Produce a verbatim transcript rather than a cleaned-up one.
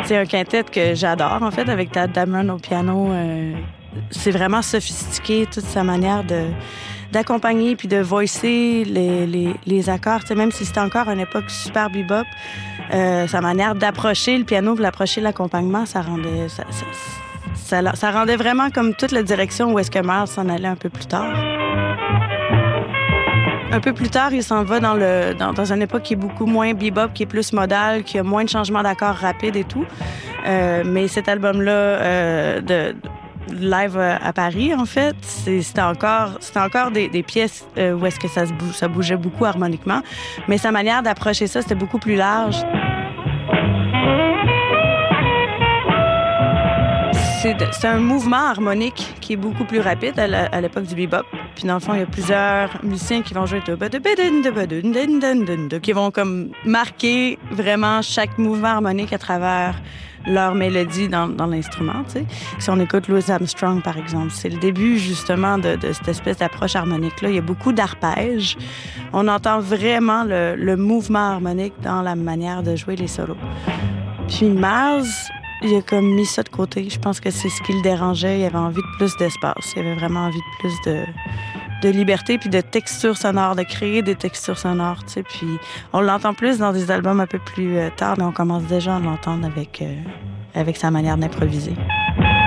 c'est un quintet que j'adore, en fait, avec Tadd Dameron au piano. Euh, c'est vraiment sophistiqué, toute sa manière de, d'accompagner puis de voicer les, les, les accords. Tu sais, même si c'était encore une époque super bebop, euh, sa manière d'approcher le piano puis d'approcher l'accompagnement, ça rendait... Ça, ça, ça, ça rendait vraiment comme toute la direction où est-ce que Miles s'en allait un peu plus tard. Un peu plus tard, il s'en va dans, le, dans, dans une époque qui est beaucoup moins bebop, qui est plus modale, qui a moins de changements d'accords rapides et tout. Euh, mais cet album-là, euh, de, de live à Paris, en fait, c'est, c'était encore, c'était encore des, des pièces euh, où est-ce que ça, se bouge, ça bougeait beaucoup harmoniquement. Mais sa manière d'approcher ça, c'était beaucoup plus large. C'est, de, c'est un mouvement harmonique qui est beaucoup plus rapide à, la, à l'époque du bebop. Puis dans le fond, il y a plusieurs musiciens qui vont jouer qui vont comme marquer vraiment chaque mouvement harmonique à travers leur mélodie dans, dans l'instrument. Tu sais. Si on écoute Louis Armstrong, par exemple, c'est le début justement de, de cette espèce d'approche harmonique-là. Il y a beaucoup d'arpèges. On entend vraiment le, le mouvement harmonique dans la manière de jouer les solos. Puis Miles, il a comme mis ça de côté. Je pense que c'est ce qui le dérangeait. Il avait envie de plus d'espace. Il avait vraiment envie de plus de, de liberté puis de texture sonore, de créer des textures sonores, tu sais. Puis on l'entend plus dans des albums un peu plus euh, tard, mais on commence déjà à l'entendre avec, euh, avec sa manière d'improviser.